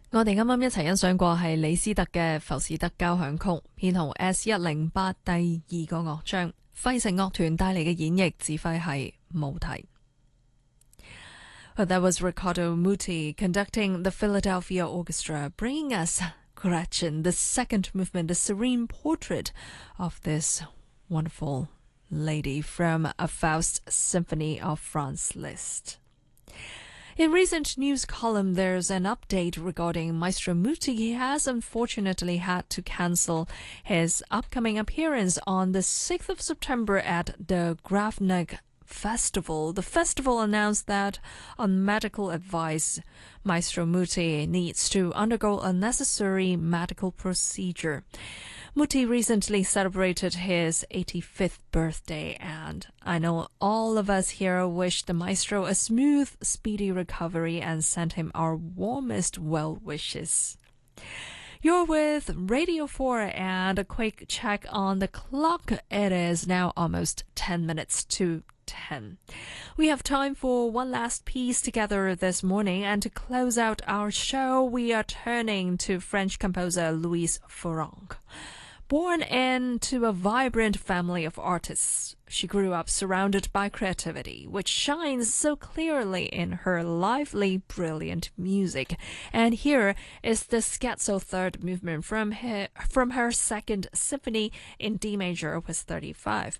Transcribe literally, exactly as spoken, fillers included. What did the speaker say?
我哋啱啱一齊欣賞過係李斯特嘅《浮士德交響曲》，編號 S 一零八第二個樂章，費城樂團帶嚟嘅演繹，指揮係武提。Well, that was Riccardo Muti conducting the Philadelphia Orchestra, bringing us Gretchen, the second movement, the serene portrait of this wonderful lady from a Faust Symphony of Franz Liszt.In recent news column, there's an update regarding Maestro Muti. He has unfortunately had to cancel his upcoming appearance on the sixth of September at the Grafnik Festival. The festival announced that on medical advice, Maestro Muti needs to undergo a necessary medical procedure.Muti recently celebrated his eighty-fifth birthday, and I know all of us here wish the maestro a smooth, speedy recovery and send him our warmest well wishes. You're with Radio four, and a quick check on the clock. It is now almost ten minutes to ten. We have time for one last piece together this morning, and to close out our show, we are turning to French composer Louise Farrenc.Born into a vibrant family of artists, she grew up surrounded by creativity, which shines so clearly in her lively, brilliant music. And here is the Scherzo third movement from her, from her second symphony in D major, opus thirty-five.